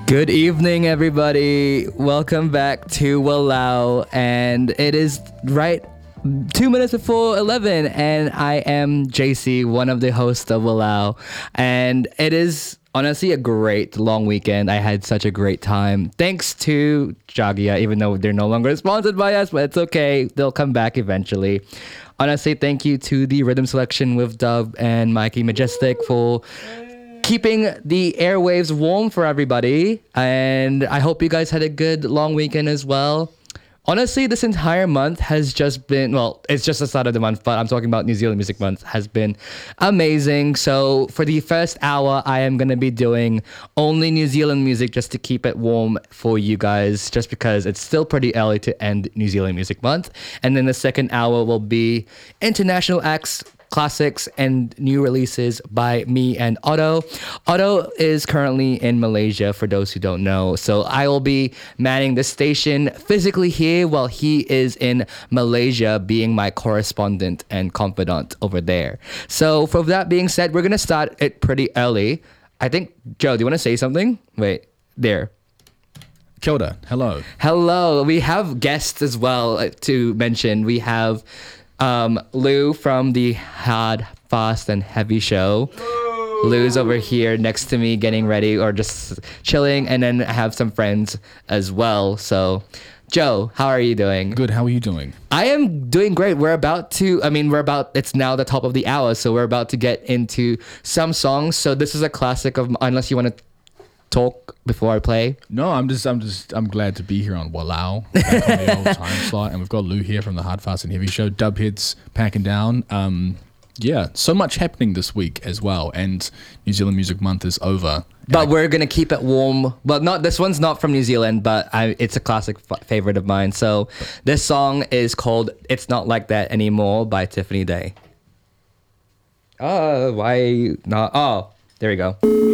Good evening, everybody. Welcome back to Walao, and it is right 2 minutes before 11, and I am JC, one of the hosts of Walao, and it is honestly a great long weekend. I had such a great time. Thanks to Jagia, even though they're no longer sponsored by us, but it's okay. They'll come back eventually. Honestly, thank you to the Rhythm Selection with Dub and Mikey Majestic for keeping the airwaves warm for everybody. And I hope you guys had a good long weekend as well. Honestly, this entire month has just been, well, it's just the start of the month, but I'm talking about New Zealand Music Month, has been amazing. So for the first hour, I am going to be doing only New Zealand music just to keep it warm for you guys, just because it's still pretty early to end New Zealand Music Month. And then the second hour will be international acts, classics, and new releases by me and Otto. Otto is currently in Malaysia, for those who don't know. So I will be manning the station physically here while he is in Malaysia being my correspondent and confidant over there. So for that being said, we're going to start it pretty early. I think, Joe, do you want to say something? Wait, there. Kia ora. Hello. Hello. We have guests as well to mention. We have Lou from the Hard, Fast, and Heavy show. Lou's over here next to me getting ready or just chilling, and then I have some friends as well. So, Joe, how are you doing? Good. How are you doing? I am doing great. It's now the top of the hour, so we're about to get into some songs. So this is a classic of, unless you want to talk before I play. No, I'm glad to be here on Walao, back on the old time slot, and we've got Lou here from the Hard, Fast, and Heavy show. Dubhead's packing down. Yeah, so much happening this week as well, and New Zealand Music Month is over. But we're gonna keep it warm. Well, not this one's not from New Zealand, but it's a classic favorite of mine. So this song is called "It's Not Like That Anymore" by Tiffany Day. Why not? Oh, there we go.